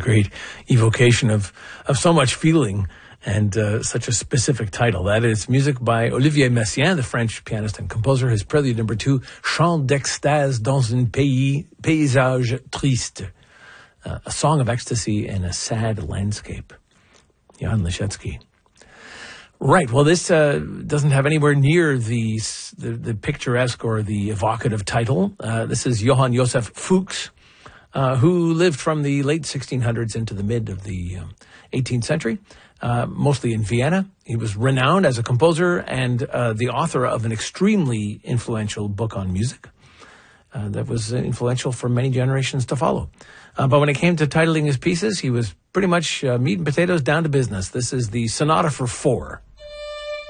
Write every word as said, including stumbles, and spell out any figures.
great evocation of, of so much feeling and uh, such a specific title. That is music by Olivier Messiaen, the French pianist and composer. His prelude number two, Chant d'extase dans un pays, paysage triste. Uh, a song of ecstasy in a sad landscape. Jan Leschetzy. Right. Well, this uh, doesn't have anywhere near the, the the picturesque or the evocative title. Uh, this is Johann Joseph Fuchs, uh, who lived from the late sixteen hundreds into the mid of the um, eighteenth century, uh, mostly in Vienna. He was renowned as a composer and uh, the author of an extremely influential book on music uh, that was influential for many generations to follow. Uh, but when it came to titling his pieces, he was pretty much uh, meat and potatoes down to business. This is the Sonata for Four.